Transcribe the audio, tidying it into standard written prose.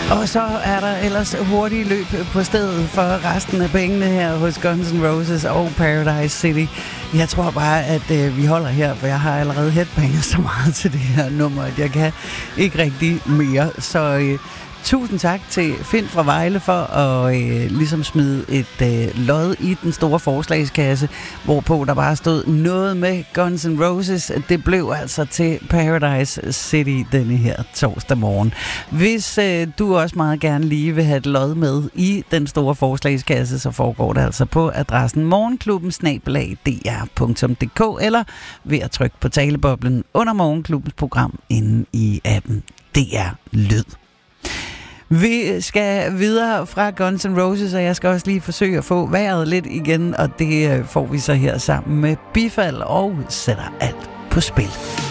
Og så er der ellers hurtige løb på stedet for resten af pengene her hos Guns N' Roses og Paradise City. Jeg tror bare, at vi holder her, for jeg har allerede headbanget så meget til det her nummer, at jeg kan ikke rigtig mere. Så tusind tak til Finn fra Vejle for at ligesom smide et lod i den store forslagskasse, hvorpå der bare stod noget med Guns N' Roses. Det blev altså til Paradise City denne her torsdag morgen. Hvis du også meget gerne lige vil have et lod med i den store forslagskasse, så foregår det altså på adressen morgenklubben@dr.dk eller ved at trykke på taleboblen under Morgenklubbens program inde i appen DR Lyd. Vi skal videre fra Guns N' Roses, og jeg skal også lige forsøge at få vejret lidt igen, og det får vi så her sammen med Bifald og sætter alt på spil.